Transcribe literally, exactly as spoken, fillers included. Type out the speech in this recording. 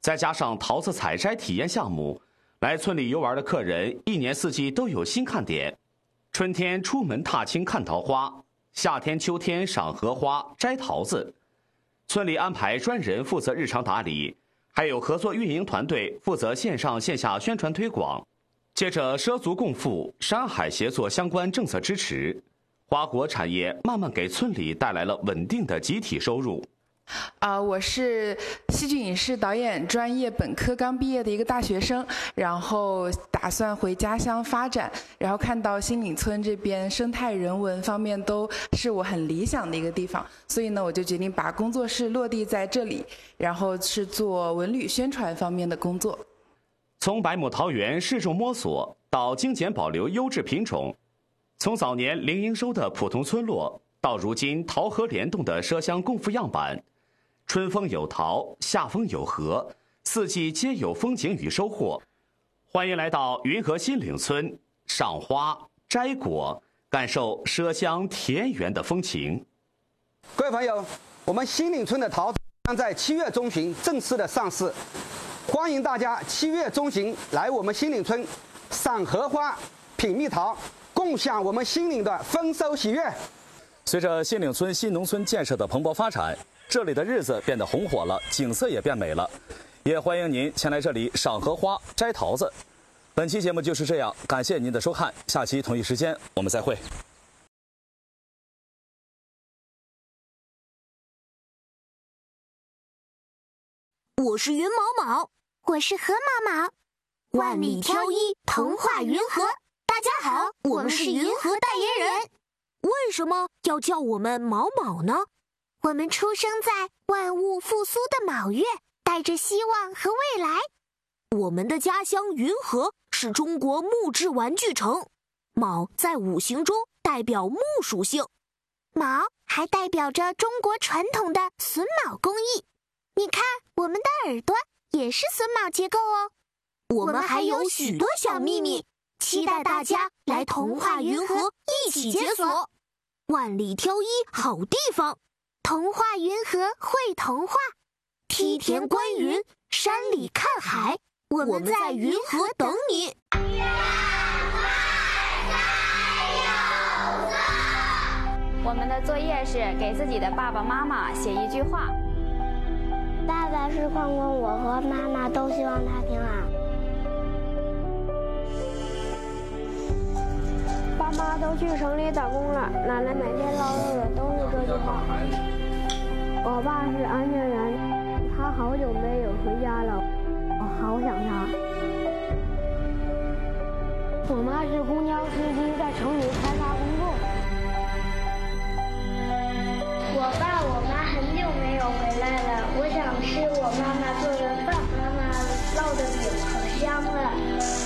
再加上桃子采摘体验项目，来村里游玩的客人一年四季都有新看点。春天出门踏青看桃花，夏天秋天赏荷花摘桃子。村里安排专人负责日常打理，还有合作运营团队负责线上线下宣传推广。借着畲族共富、山海协作相关政策支持，花果产业慢慢给村里带来了稳定的集体收入。 啊、呃，我是戏剧影视导演专业本科刚毕业的一个大学生，然后打算回家乡发展，然后看到新岭村这边生态人文方面都是我很理想的一个地方，所以呢，我就决定把工作室落地在这里，然后是做文旅宣传方面的工作。 从百亩桃园试种摸索到精简保留优质品种，从早年零营收的普通村落到如今桃河联动的麝乡共富样板。春风有桃，夏风有荷，四季皆有风景与收获。欢迎来到云和新岭村，赏花摘果，感受麝乡田园的风情。 各位朋友，我们新岭村的桃子将在七月中旬正式的上市，欢迎大家七月中旬来我们新岭村赏荷花、品蜜桃，共享我们新岭的丰收喜悦。 随着新岭村新农村建设的蓬勃发展，这里的日子变得红火了，景色也变美了，也欢迎您前来这里赏荷花、摘桃子。本期节目就是这样，感谢您的收看，下期同一时间我们再会。 我是云毛毛， 我是何毛毛， 万里挑一，童话云和。大家好，我们是云和代言人。为什么要叫我们毛毛呢？ 我们出生在万物复苏的卯月，带着希望和未来。 我们的家乡云和是中国木质玩具城，卯在五行中代表木属性， 卯还代表着中国传统的榫卯工艺。你看，我们的耳朵也是榫卯结构哦。 我们还有许多小秘密，期待大家来童话云和一起解锁。万里挑一好地方， 童话云和会童话， 梯田观云，山里看海，我们在云和等你。 我们的作业是给自己的爸爸妈妈写一句话。 爸爸是矿工，我和妈妈都希望他平安。爸妈都去城里打工了，奶奶每天唠叨的都是这句话。我爸是安全员，他好久没有回家了，我好想他。我妈是公交司机，在城里开发工作。我爸我妈很久没有回来了，我想吃我妈妈做的饭，妈妈烙的饼可香了。